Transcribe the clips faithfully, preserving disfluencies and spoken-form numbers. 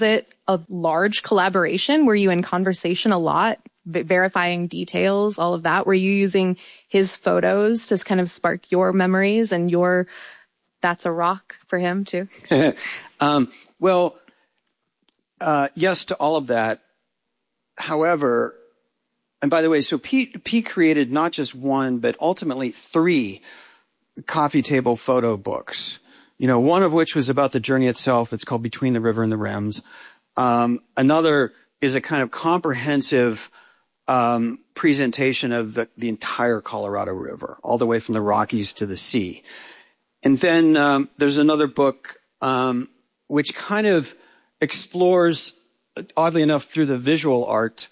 it a large collaboration? Were you in conversation a lot, v- verifying details, all of that? Were you using his photos to kind of spark your memories and your, that's a rock for him too? um, well, uh, yes to all of that. However, and by the way, so Pete, Pete created not just one, but ultimately three coffee table photo books. You know, one of which was about the journey itself. It's called Between the River and the Rems. Um, another is a kind of comprehensive um, presentation of the, the entire Colorado River, all the way from the Rockies to the sea. And then um, there's another book um, which kind of explores, oddly enough, through the visual art,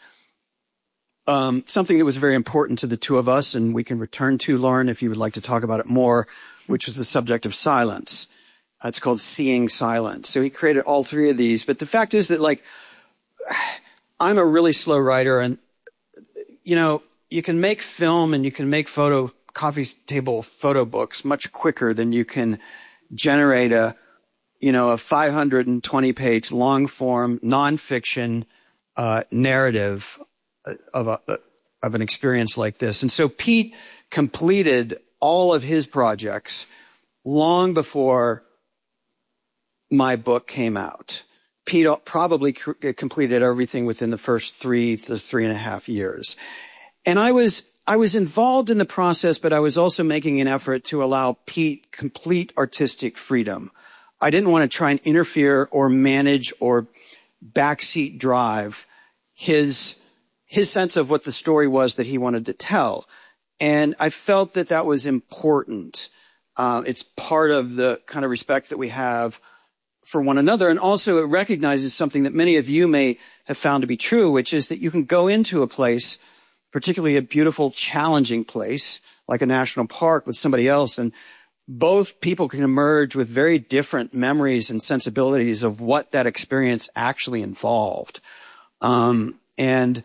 um, something that was very important to the two of us, and we can return to, Lauren, if you would like to talk about it more, which is the subject of silence. Uh, it's called Seeing Silence. So he created all three of these. But the fact is that, like, I'm a really slow writer, and, you know, you can make film and you can make photo, coffee table photo books much quicker than you can generate a, you know, a five hundred twenty page long form nonfiction uh, narrative of a, of an experience like this. And so Pete completed all of his projects long before my book came out. Pete probably completed everything within the first three to three and a half years. And I was, I was involved in the process, but I was also making an effort to allow Pete complete artistic freedom. I didn't want to try and interfere or manage or backseat drive his, his sense of what the story was that he wanted to tell. And I felt that that was important. Uh, it's part of the kind of respect that we have for one another. And also it recognizes something that many of you may have found to be true, which is that you can go into a place, particularly a beautiful, challenging place like a national park with somebody else, and both people can emerge with very different memories and sensibilities of what that experience actually involved. Um, and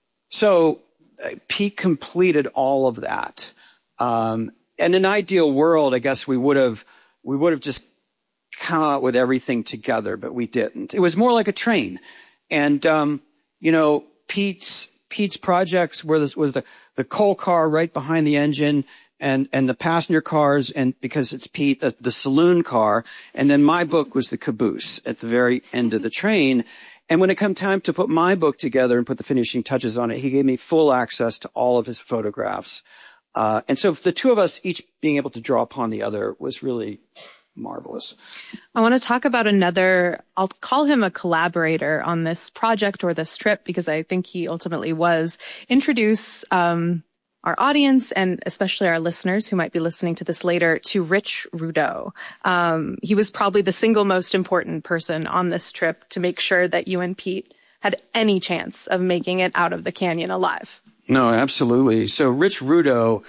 so uh, Pete completed all of that. Um, in an ideal world, I guess we would have, we would have just come out with everything together, but we didn't. It was more like a train. And, um, you know, Pete's, Pete's projects were this, was the, the coal car right behind the engine and, and the passenger cars. And because it's Pete, uh, the saloon car. And then my book was the caboose at the very end of the train. And when it came time to put my book together and put the finishing touches on it, he gave me full access to all of his photographs. Uh, and so the two of us each being able to draw upon the other was really marvelous. I want to talk about another, I'll call him a collaborator on this project or this trip, because I think he ultimately was. Introduce um, our audience and especially our listeners who might be listening to this later to Rich Rudow. Um, he was probably the single most important person on this trip to make sure that you and Pete had any chance of making it out of the canyon alive. No, absolutely. So Rich Rudow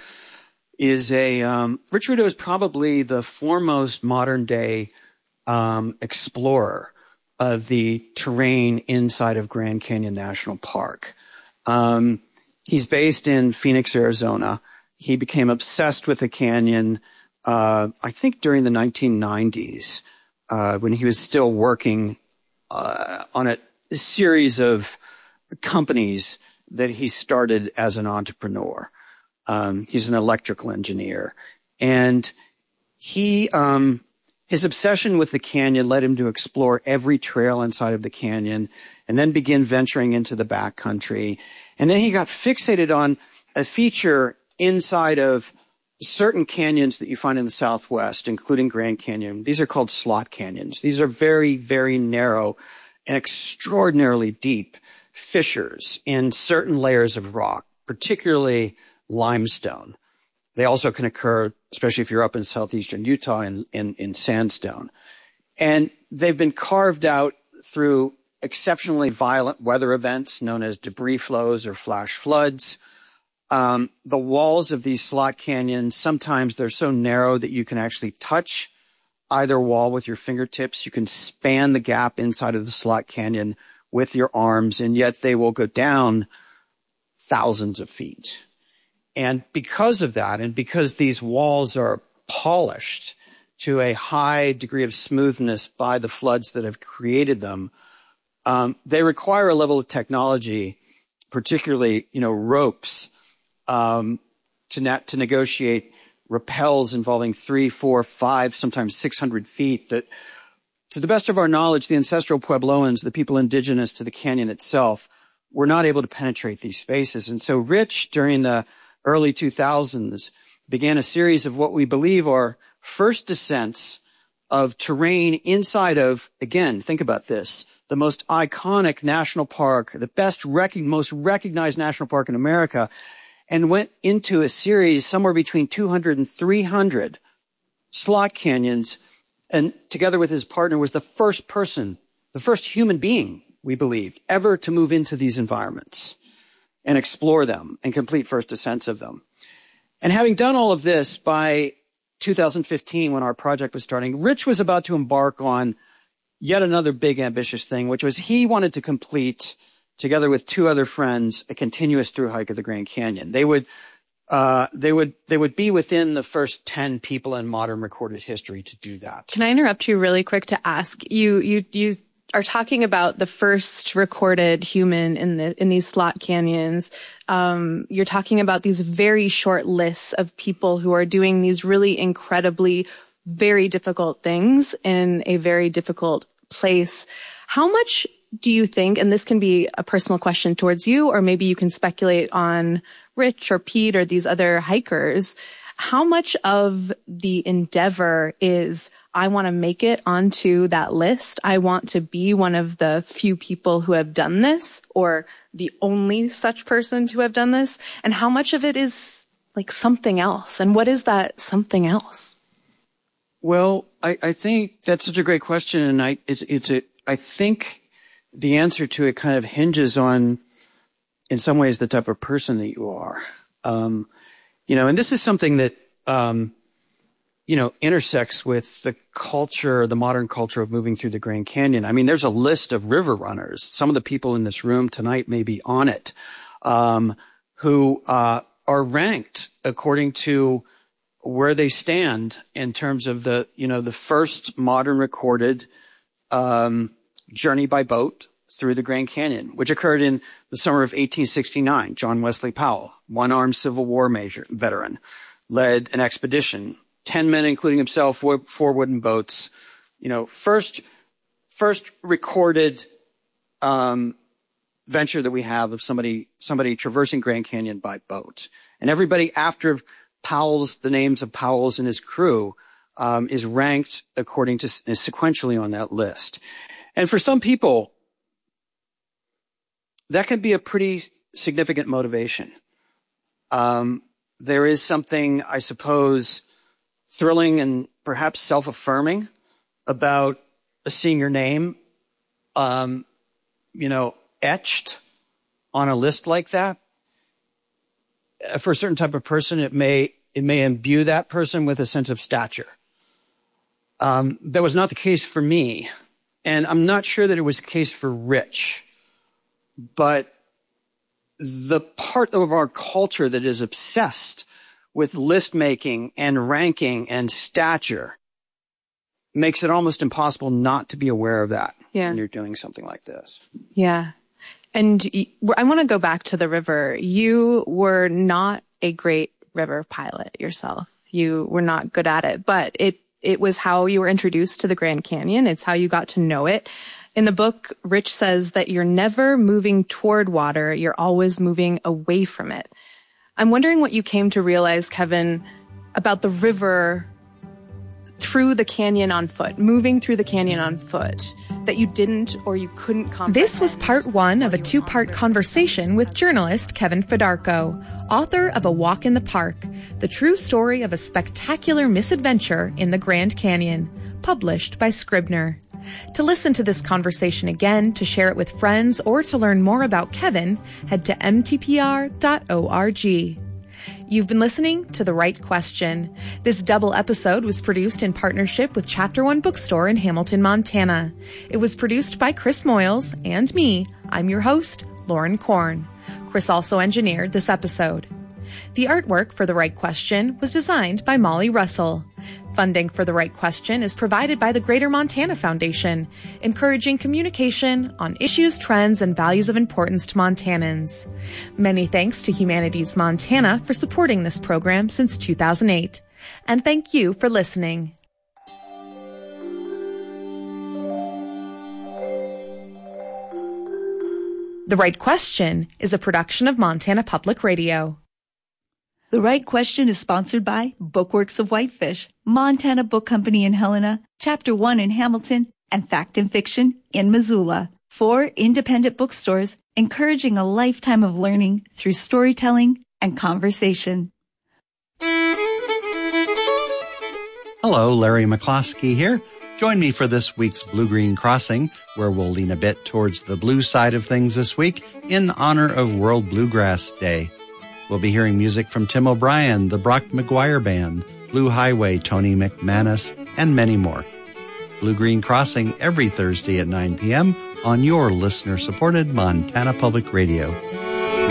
is a, um, Rich Rudow is probably the foremost modern day, um, explorer of the terrain inside of Grand Canyon National Park. Um, he's based in Phoenix, Arizona. He became obsessed with the canyon, uh, I think during the nineteen nineties, uh, when he was still working, uh, on a, a series of companies that he started as an entrepreneur. Um, he's an electrical engineer, and he, um, his obsession with the canyon led him to explore every trail inside of the canyon and then begin venturing into the backcountry. And then he got fixated on a feature inside of certain canyons that you find in the Southwest, including Grand Canyon. These are called slot canyons. These are very, very narrow and extraordinarily deep fissures in certain layers of rock, particularly limestone. They also can occur, especially if you're up in southeastern Utah, in, in, in sandstone. And they've been carved out through exceptionally violent weather events known as debris flows or flash floods. Um, the walls of these slot canyons, sometimes they're so narrow that you can actually touch either wall with your fingertips. You can span the gap inside of the slot canyon with your arms, and yet they will go down thousands of feet. And because of that, and because these walls are polished to a high degree of smoothness by the floods that have created them, Um, they require a level of technology, particularly, you know, ropes, um, to na- to negotiate rappels involving three, four, five, sometimes six hundred feet that, to the best of our knowledge, the ancestral Puebloans, the people indigenous to the canyon itself, were not able to penetrate these spaces. And so Rich, during the early two thousands, began a series of what we believe are first descents of terrain inside of, again, think about this, the most iconic national park, the best, rec- most recognized national park in America, and went into a series somewhere between two hundred and three hundred slot canyons, and together with his partner was the first person, the first human being, we believe, ever to move into these environments and explore them and complete first descents of them. And having done all of this by two thousand fifteen, when our project was starting, Rich was about to embark on yet another big ambitious thing, which was he wanted to complete, together with two other friends, a continuous through hike of the Grand Canyon. They would, uh, they would, they would be within the first ten people in modern recorded history to do that. Can I interrupt you really quick to ask you, you, you are talking about the first recorded human in the, in these slot canyons. Um, you're talking about these very short lists of people who are doing these really incredibly, very difficult things in a very difficult place. How much do you think, and this can be a personal question towards you, or maybe you can speculate on Rich or Pete or these other hikers, how much of the endeavor is, I want to make it onto that list, I want to be one of the few people who have done this, or the only such person to have done this, and how much of it is like something else, and what is that something else? Well, I, I think that's such a great question, and I it's it's a I think the answer to it kind of hinges on, in some ways, the type of person that you are. Um, you know, and this is something that um, you know intersects with the culture, the modern culture of moving through the Grand Canyon. I mean, there's a list of river runners. Some of the people in this room tonight may be on it, um, who uh, are ranked according to where they stand in terms of the, you know, the first modern recorded um, journey by boat through the Grand Canyon, which occurred in the summer of eighteen sixty-nine. John Wesley Powell, one-armed Civil War major, veteran, led an expedition. Ten men, including himself, four wooden boats. You know, first, first recorded um, venture that we have of somebody somebody traversing Grand Canyon by boat. And everybody after Powell's, the names of Powell's and his crew, um, is ranked according to is sequentially on that list. And for some people, that can be a pretty significant motivation. Um, there is something, I suppose, thrilling and perhaps self-affirming about seeing your name, um, you know, etched on a list like that. For a certain type of person, it may it may imbue that person with a sense of stature. Um, that was not the case for me, and I'm not sure that it was the case for Rich. But the part of our culture that is obsessed with list making and ranking and stature makes it almost impossible not to be aware of that yeah. when you're doing something like this. Yeah. And I want to go back to the river. You were not a great river pilot yourself. You were not good at it, but it, it was how you were introduced to the Grand Canyon. It's how you got to know it. In the book, Rich says that you're never moving toward water. You're always moving away from it. I'm wondering what you came to realize, Kevin, about the river through the canyon on foot, moving through the canyon on foot, that you didn't or you couldn't comprehend. This was part one of a two-part conversation with journalist Kevin Fedarko, author of A Walk in the Park, the true story of a spectacular misadventure in the Grand Canyon, published by Scribner. To listen to this conversation again, to share it with friends, or to learn more about Kevin, head to m t p r dot org. You've been listening to The Right Question. This double episode was produced in partnership with Chapter One Bookstore in Hamilton, Montana. It was produced by Chris Moyles and me. I'm your host, Lauren Korn. Chris also engineered this episode. The artwork for The Right Question was designed by Molly Russell. Funding for The Right Question is provided by the Greater Montana Foundation, encouraging communication on issues, trends, and values of importance to Montanans. Many thanks to Humanities Montana for supporting this program since two thousand eight. And thank you for listening. The Right Question is a production of Montana Public Radio. The Right Question is sponsored by Bookworks of Whitefish, Montana Book Company in Helena, Chapter one in Hamilton, and Fact and Fiction in Missoula. Four independent bookstores encouraging a lifetime of learning through storytelling and conversation. Hello, Larry McCloskey here. Join me for this week's Blue-Green Crossing, where we'll lean a bit towards the blue side of things this week in honor of World Bluegrass Day. We'll be hearing music from Tim O'Brien, the Brock McGuire Band, Blue Highway, Tony McManus, and many more. Blue-Green Crossing every Thursday at nine p.m. on your listener-supported Montana Public Radio.